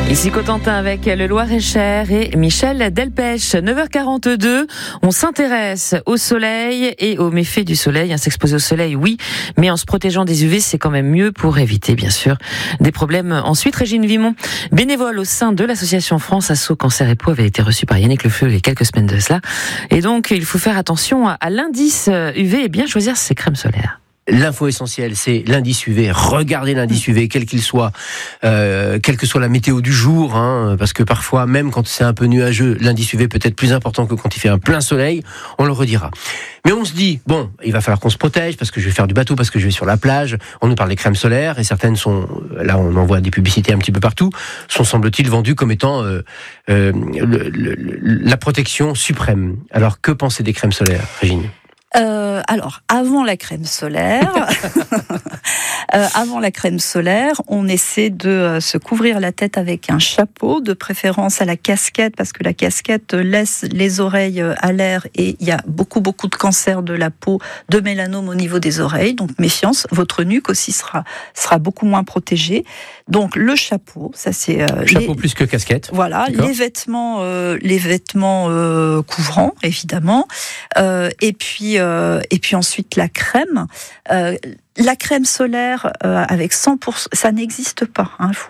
Ici Cotentin avec le Loir-et-Cher et Michel Delpech. 9h42, on s'intéresse au soleil et aux méfaits du soleil. S'exposer au soleil, oui, mais en se protégeant des UV, c'est quand même mieux pour éviter, bien sûr, des problèmes. Ensuite, Régine Vimont, bénévole au sein de l'association France Asso Cancer et Peau, avait été reçue par Yannick Le Feu il y a quelques semaines de cela. Et donc, il faut faire attention à l'indice UV et bien choisir ses crèmes solaires. L'info essentielle, c'est l'indice UV. Regardez l'indice UV, quel qu'il soit, quelle que soit la météo du jour, parce que parfois, même quand c'est un peu nuageux, l'indice UV peut être plus important que quand il fait un plein soleil. On le redira. Mais on se dit, bon, il va falloir qu'on se protège parce que je vais faire du bateau, parce que je vais sur la plage. On nous parle des crèmes solaires et certaines sont, là, on en voit des publicités un petit peu partout, sont semble-t-il vendues comme étant la protection suprême. Alors, que penser des crèmes solaires, Régine ? Alors, avant la crème solaire, on essaie de se couvrir la tête avec un chapeau, de préférence à la casquette, parce que la casquette laisse les oreilles à l'air et il y a beaucoup de cancers de la peau, de mélanome au niveau des oreilles. Donc, méfiance, votre nuque aussi sera beaucoup moins protégée. Donc, le chapeau, ça c'est... chapeau plus que casquette. Voilà, d'accord. Les vêtements couvrants, évidemment. Et puis ensuite la crème. La crème solaire avec 100%, ça n'existe pas.